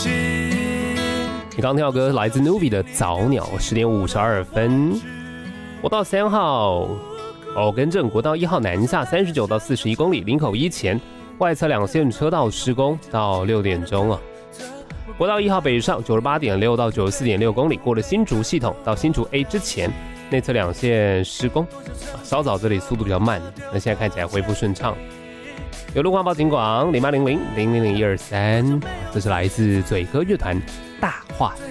你刚听到歌来自 Nuvi 的早鸟，10点52分。国道3号根镇国道1号南下39到41公里，林口一前外侧2线车道施工到6点钟啊。国道1号北上98.6到94.6公里，过了新竹系统到新竹 A 之前，内侧2线施工，稍早这里速度比较慢，那现在看起来恢复顺畅。有路况报警广0800000123，这是来自嘴歌乐团大话